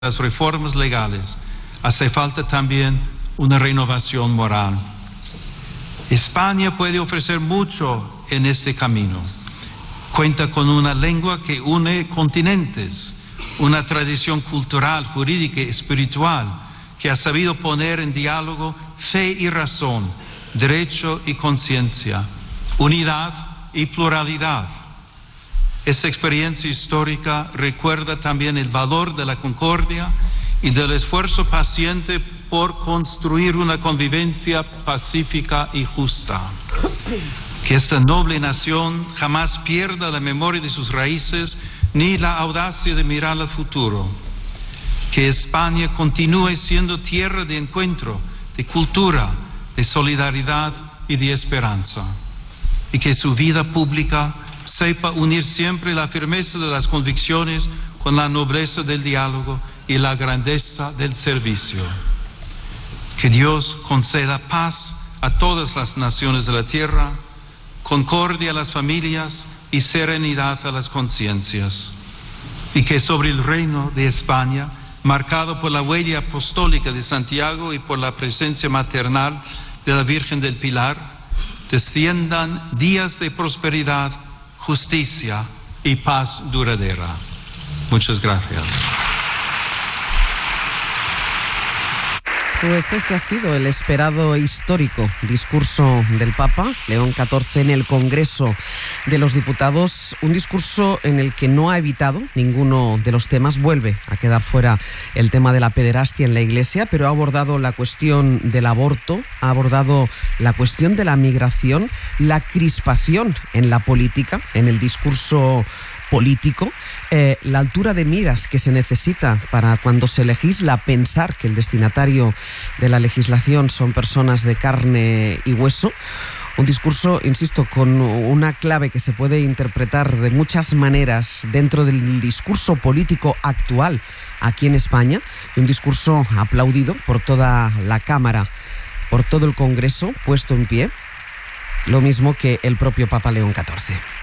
las reformas legales, hace falta también una renovación moral. España puede ofrecer mucho en este camino. Cuenta con una lengua que une continentes, una tradición cultural, jurídica y espiritual que ha sabido poner en diálogo fe y razón, derecho y conciencia, unidad y pluralidad. Esta experiencia histórica recuerda también el valor de la concordia y del esfuerzo paciente por construir una convivencia pacífica y justa. Que esta noble nación jamás pierda la memoria de sus raíces ni la audacia de mirar al futuro. Que España continúe siendo tierra de encuentro, de cultura, de solidaridad y de esperanza. Y que su vida pública sepa unir siempre la firmeza de las convicciones con la nobleza del diálogo y la grandeza del servicio. Que Dios conceda paz a todas las naciones de la tierra, concordia a las familias y serenidad a las conciencias. Y que sobre el reino de España, marcado por la huella apostólica de Santiago y por la presencia maternal de la Virgen del Pilar, desciendan días de prosperidad, justicia y paz duradera. Muchas gracias. Pues este ha sido el esperado histórico discurso del Papa León XIV en el Congreso de los Diputados, un discurso en el que no ha evitado ninguno de los temas, vuelve a quedar fuera el tema de la pederastia en la Iglesia, pero ha abordado la cuestión del aborto, ha abordado la cuestión de la migración, la crispación en la política, en el discurso político, la altura de miras que se necesita para cuando se legisla, pensar que el destinatario de la legislación son personas de carne y hueso. Un discurso, insisto, con una clave que se puede interpretar de muchas maneras dentro del discurso político actual aquí en España, y un discurso aplaudido por toda la Cámara, por todo el Congreso, puesto en pie, lo mismo que el propio Papa León XIV.